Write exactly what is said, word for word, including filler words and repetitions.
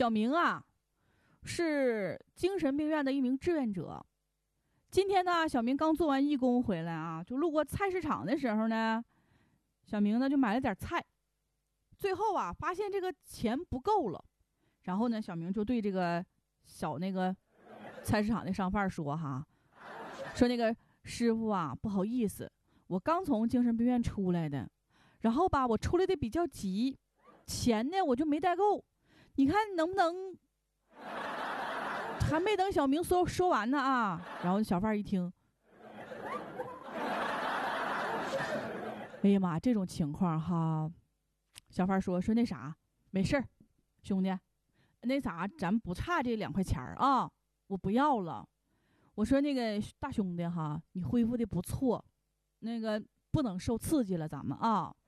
小明啊，是精神病院的一名志愿者。今天呢，小明刚做完义工回来啊，就路过菜市场的时候呢，小明呢就买了点菜。最后啊，发现这个钱不够了，然后呢，小明就对这个小那个菜市场的商贩说哈，说那个师傅啊，不好意思，我刚从精神病院出来的，然后吧，我出来的比较急，钱呢我就没带够，你看能不能？还没等小明说说完呢啊，然后小贩一听，哎呀妈，这种情况哈，小贩说说那啥，没事儿，兄弟，那啥，咱不差这两块钱啊，我不要了。我说那个大兄弟哈，你恢复的不错，那个不能受刺激了，咱们啊。